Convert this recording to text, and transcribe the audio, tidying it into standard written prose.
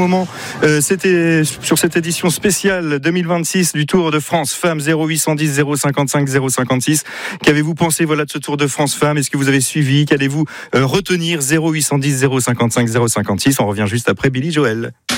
moment. C'était sur cette édition spéciale 2026 du Tour de France Femmes. 0810 055 056. Qu'avez-vous pensé de ce Tour de France Femmes? Est-ce que vous avez suivi? Qu'allez-vous retenir? 0810 055 056. On revient juste après Billy Joel.